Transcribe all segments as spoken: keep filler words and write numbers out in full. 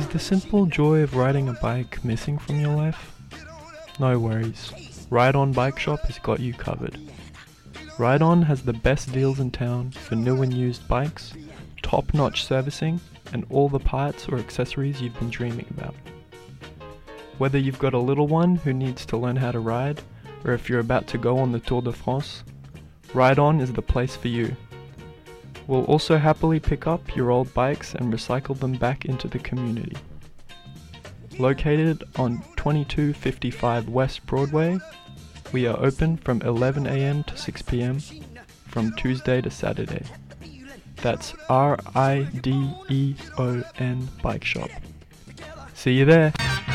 the simple joy of riding a bike missing from your life? No worries. Ride On Bike Shop has got you covered. Ride On has the best deals in town for new and used bikes, top-notch servicing, and all the parts or accessories you've been dreaming about. Whether you've got a little one who needs to learn how to ride, or if you're about to go on the Tour de France, Ride On is the place for you. We'll also happily pick up your old bikes and recycle them back into the community. Located on twenty-two fifty-five West Broadway, we are open from eleven a.m. to six p.m. from Tuesday to Saturday. That's R I D E O N Bike Shop. See you there!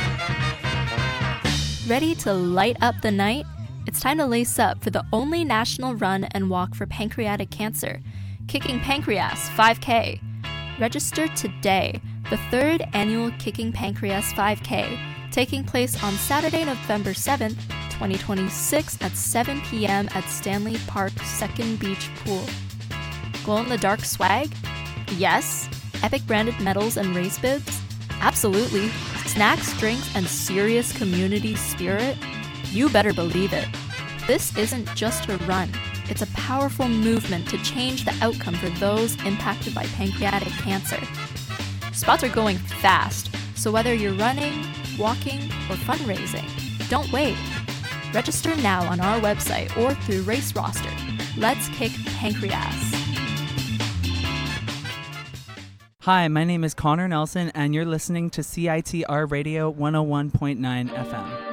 Ready to light up the night? It's time to lace up for the only national run and walk for pancreatic cancer, Kicking Pancreas five K. Register today, the third annual Kicking Pancreas five K, taking place on Saturday, November seventh, twenty twenty-six at seven p.m. at Stanley Park Second Beach Pool. Glow-in-the-dark swag? Yes. Epic branded medals and race bibs? Absolutely. Snacks, drinks, and serious community spirit? You better believe it. This isn't just a run. It's a powerful movement to change the outcome for those impacted by pancreatic cancer. Spots are going fast, so whether you're running, walking, or fundraising, don't wait. Register now on our website or through Race Roster. Let's kick pancreas. Hi, my name is Connor Nelson, and you're listening to C I T R Radio one oh one point nine F M.